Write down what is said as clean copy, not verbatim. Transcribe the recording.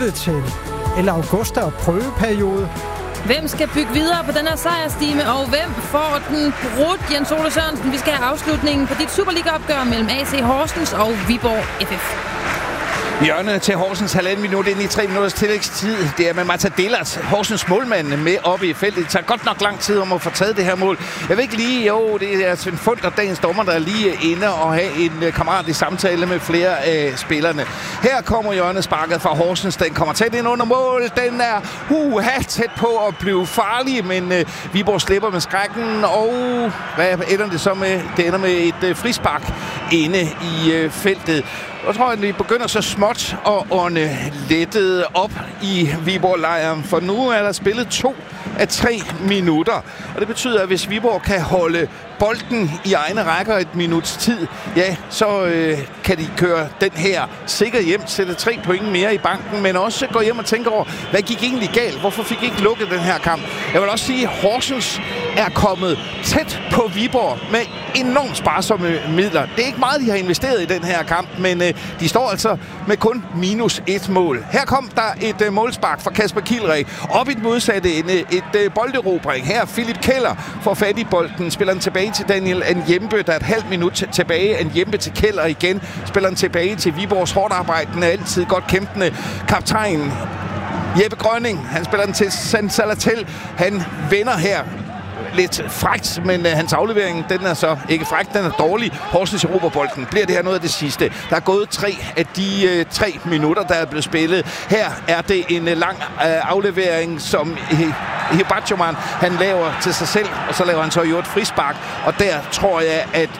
det til El Augusta og prøveperiode? Hvem skal bygge videre på den her sejrstime, og hvem får den brudt? Jens Ole Sørensen, vi skal have afslutningen på dit Superliga-opgør mellem AC Horsens og Viborg FF. Hjørne til Horsens 1,5 minut ind i 3 minutters tillægstid. Det er med Marta Dellert, Horsens målmand, med oppe i feltet. Det tager godt nok lang tid om at få taget det her mål. Jeg ved ikke lige, det er Svend Fundt og dagens dommer, der er lige inde og have en kammeratlig samtale med flere af spillerne. Her kommer hjørnesparket fra Horsens. Den kommer tæt ind under mål. Den er tæt på at blive farlig, men Viborg slipper med skrækken. Og hvad ender det så med? Det ender med et frispark inde i feltet. Jeg tror, at vi begynder så småt at ånde lettet op i Viborg-lejren, for nu er der spillet 2 af 3 minutter. Og det betyder, at hvis Viborg kan holde bolden i egne rækker et minuts tid, ja, så kan de køre den her sikkert hjem, sætte 3 point mere i banken, men også gå hjem og tænke over, hvad gik egentlig galt? Hvorfor fik ikke lukket den her kamp? Jeg vil også sige, at Horsens er kommet tæt på Viborg med enormt sparsomme midler. Det er ikke meget, de har investeret i den her kamp, men de står altså med kun -1 mål. Her kom der et målspark fra Kasper Kielreg. Op i den modsatte ende, et bolderobring. Her Philip Keller får fat i bolden, spiller den tilbage til Daniel Njembe. Der er et halvt minut tilbage. Njembe til Keller igen. Spiller den tilbage til Viborgs hårdt arbejdende, altid godt kæmpende kaptajn Jeppe Grønning. Han spiller den til San Salatel. Han vender her lidt frækt, men hans aflevering, den er så ikke frækt, den er dårlig. Horsens erobrer bolden. Bliver det her noget af det sidste? Der er gået 3 af de 3 minutter, der er blevet spillet. Her er det en lang aflevering, som Hibachoman, han laver til sig selv, og så laver han så jo et frispark, og der tror jeg, at